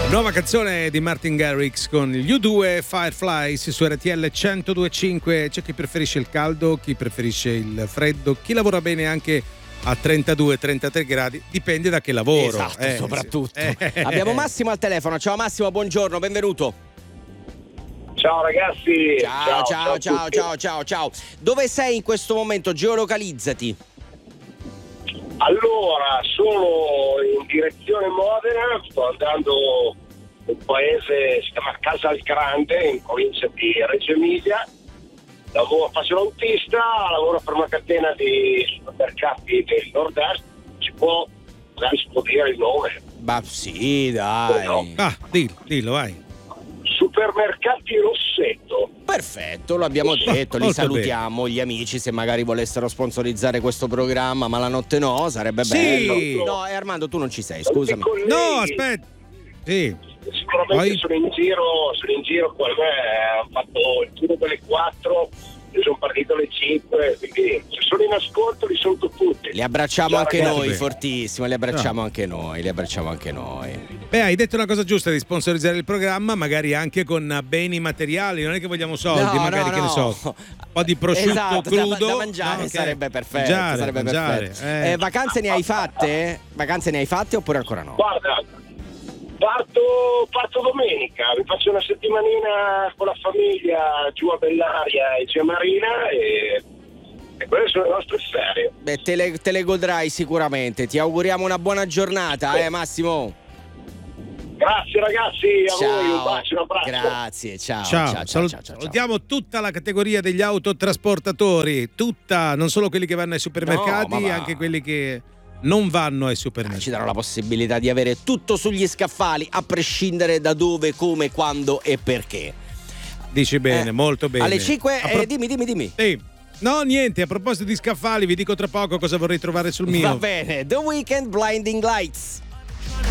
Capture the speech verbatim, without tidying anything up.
Nuova canzone di Martin Garrix con gli U due, Fireflies su R T L centodue e cinque. C'è chi preferisce il caldo, chi preferisce il freddo, chi lavora bene anche a trentadue trentatré gradi, dipende da che lavoro. Esatto, eh, soprattutto. sì. eh. Abbiamo Massimo al telefono. Ciao Massimo, buongiorno, benvenuto. Ciao ragazzi. Ciao, ciao, ciao, a ciao, ciao, ciao. Dove sei in questo momento? Geolocalizzati. Allora, sono in direzione Modena, sto andando in un paese, si chiama Casalgrande, in provincia di Reggio Emilia. Lavoro, faccio l'autista, lavoro per una catena di supermercati del nord-est. Si può, magari si può dire il nome. Ma sì, dai. No. Ah, dillo, dillo, vai. Supermercati Rossetto. Perfetto, lo abbiamo detto, li Molto salutiamo gli amici se magari volessero sponsorizzare questo programma, ma la notte no, sarebbe Sì. bello. No, e Armando tu non ci sei, scusami. Colleghi, No, aspetta. Sì. Sicuramente Poi? sono in giro, sono in giro con me, ho fatto il turno delle quattro, io sono partito alle cinque, quindi se sono in ascolto li saluto tutti. Li abbracciamo Ciao, anche ragazzi. noi, fortissimo, li abbracciamo anche noi, li abbracciamo anche noi. Beh, hai detto una cosa giusta di sponsorizzare il programma, magari anche con beni materiali, non è che vogliamo soldi, No, magari no, che ne no. so, un po' di prosciutto Esatto, da- crudo da, mangiare no, ok. sarebbe perfetto, Mangiare, sarebbe mangiare, perfetto. eh. Eh, vacanze ne hai fatte? Vacanze ne hai fatte oppure ancora no? Guarda, parto, parto domenica, mi faccio una settimanina con la famiglia giù a Bellaria e giù a Marina e, e quelle sono le nostre ferie. Beh, te le, te le godrai sicuramente. Ti auguriamo una buona giornata, eh Massimo. Grazie ragazzi, a voi un bacio, un abbraccio. Grazie, ciao. Ciao, ciao, ciao, salut- ciao, ciao, ciao. salutiamo tutta la categoria degli autotrasportatori, tutta, non solo quelli che vanno ai supermercati, No, ma va. anche quelli che non vanno ai Eh, supermercati. Ci danno la possibilità di avere tutto sugli scaffali, a prescindere da dove, come, quando e perché. Dici bene, Eh, molto bene. Alle cinque, A pro- eh, dimmi, dimmi, dimmi. Sì. No, niente, a proposito di scaffali, vi dico tra poco cosa vorrei trovare sul mio. Va bene, The Weeknd, Blinding Lights.